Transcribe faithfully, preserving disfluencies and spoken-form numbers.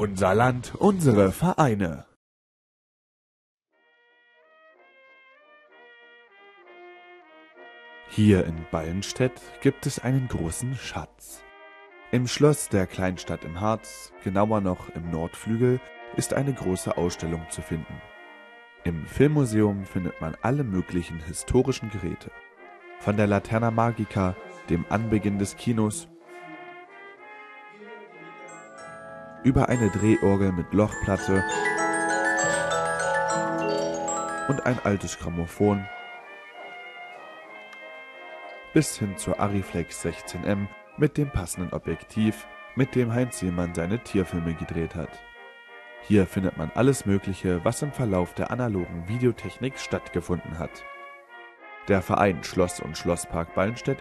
Unser Land, unsere Vereine. Hier in Ballenstedt gibt es einen großen Schatz. Im Schloss der Kleinstadt im Harz, genauer noch im Nordflügel, ist eine große Ausstellung zu finden. Im Filmmuseum findet man alle möglichen historischen Geräte. Von der Laterna Magica, dem Anbeginn des Kinos, über eine Drehorgel mit Lochplatte und ein altes Grammophon bis hin zur Arriflex sechzehn M mit dem passenden Objektiv, mit dem Heinz Sielmann seine Tierfilme gedreht hat. Hier findet man alles Mögliche, was im Verlauf der analogen Videotechnik stattgefunden hat. Der Verein Schloss und Schlosspark Ballenstedt